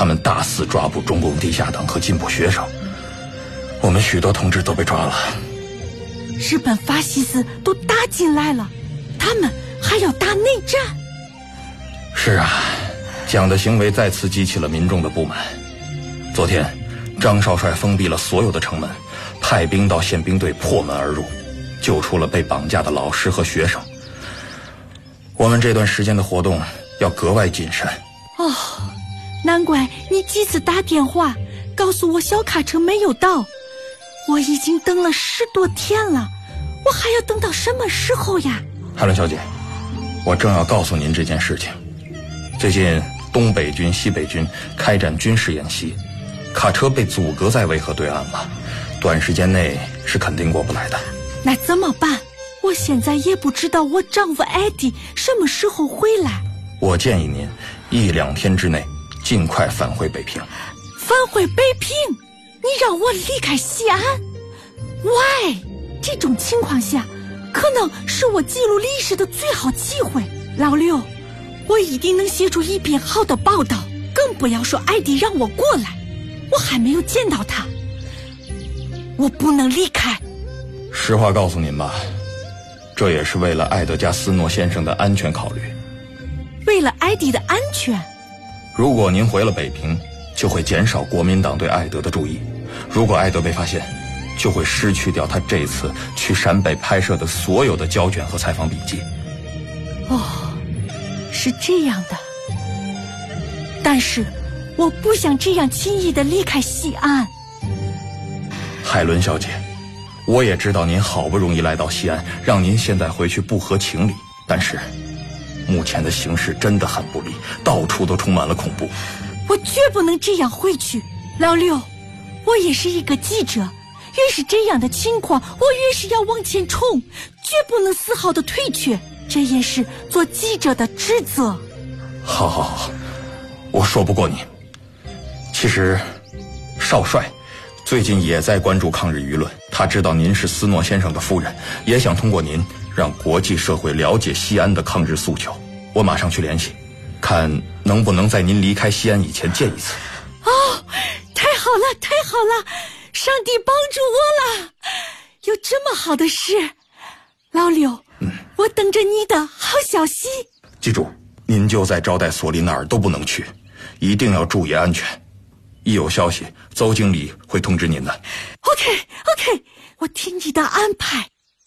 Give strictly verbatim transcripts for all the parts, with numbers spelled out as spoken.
他们大肆抓捕中共地下党和进步学生，我们许多同志都被抓了。 日本法西斯都打进来了，他们还要打内战。 是啊，蒋的行为再次激起了民众的不满。昨天张少帅封闭了所有的城门，派兵到宪兵队破门而入，救出了被绑架的老师和学生。我们这段时间的活动要格外谨慎。 哦，难怪你几次打电话告诉我小卡车没有到，我已经等了十多天了，我还要等到什么时候呀？ 海伦小姐，我正要告诉您这件事情。最近东北军、西北军开展军事演习，卡车被阻隔在渭河对岸了，短时间内是肯定过不来的。 那怎么办？我现在也不知道我丈夫艾迪什么时候回来。 我建议您一两天之内尽快返回北平。 返回北平？你让我离开西安？喂，这种情况下可能是我记录历史的最好机会。老刘，我一定能写出一篇好的报道，更不要说艾迪让我过来，我还没有见到他，我不能离开。 实话告诉您吧，这也是为了艾德加斯诺先生的安全考虑。 为了艾迪的安全？ 如果您回了北平，就会减少国民党对艾德的注意。如果艾德被发现，就会失去掉他这次去陕北拍摄的所有的胶卷和采访笔记。 哦，是这样的。但是我不想这样轻易地离开西安。 海伦小姐，我也知道您好不容易来到西安，让您现在回去不合情理，但是目前的形势真的很不利，到处都充满了恐怖。 我绝不能这样回去。老六，我也是一个记者，越是这样的情况，我越是要往前冲，绝不能丝毫的退却，这也是做记者的职责。 好好好，我说不过你。其实少帅最近也在关注抗日舆论，他知道您是斯诺先生的夫人，也想通过您让国际社会了解西安的抗日诉求。我马上去联系，看能不能在您离开西安以前见一次。 哦，太好了太好了，上帝帮助我了，有这么好的事。老柳、嗯、我等着你的好消息。 记住，您就在招待所里，哪儿都不能去，一定要注意安全。一有消息，邹经理会通知您的。 OK OK， 我听你的安排。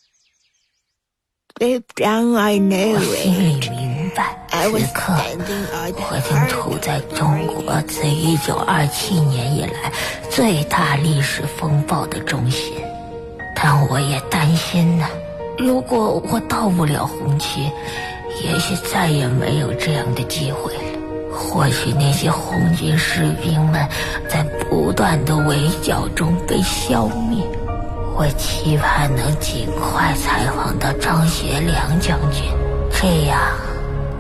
Deep down I know it， 我心里明白，此刻我竟处在中国自一九二七年以来最大历史风暴的中心。但我也担心呢，如果我到不了红旗，也许再也没有这样的机会了。或许那些红军士兵们在不断的围剿中被消灭。我期盼能尽快采访到张学良将军，这样